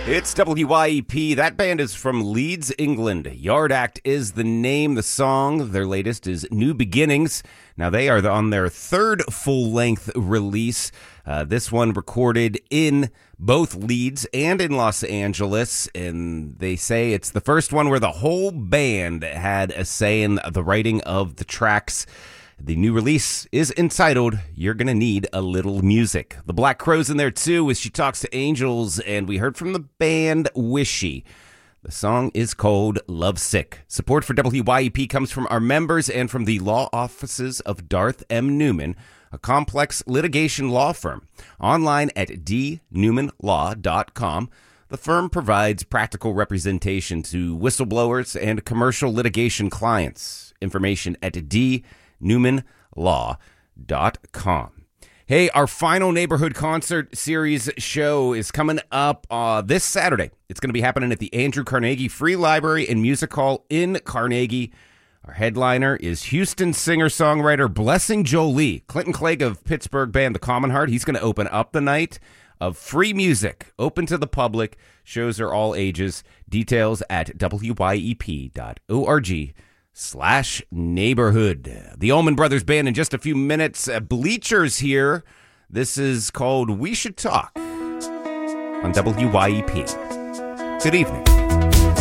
It's WYEP. That band is from Leeds, England. Yard Act is the name. The song, their latest, is New Beginnings. Now, they are on their third full-length release. This one recorded in both Leeds and in Los Angeles. And they say it's the first one where the whole band had a say in the writing of the tracks. The new release is entitled, You're Gonna Need a Little Music. The Black Crowes in there too as She Talks to Angels, and we heard from the band Wishy. The song is called Lovesick. Support for WYEP comes from our members and from the law offices of Darth M. Newman, a complex litigation law firm. Online at dnewmanlaw.com. The firm provides practical representation to whistleblowers and commercial litigation clients. Information at newmanlaw.com. Hey, our final Neighborhood Concert Series show is coming up this Saturday. It's going to be happening at the Andrew Carnegie Free Library and Music Hall in Carnegie. Our headliner is Houston singer-songwriter Blessing Jolie. Clinton Clegg of Pittsburgh band The Common Heart. He's going to open up the night of free music, open to the public. Shows are all ages. Details at wyep.org/neighborhood. The Allman Brothers Band in just a few minutes. Bleachers here. This is called We Should Talk on WYEP. Good evening.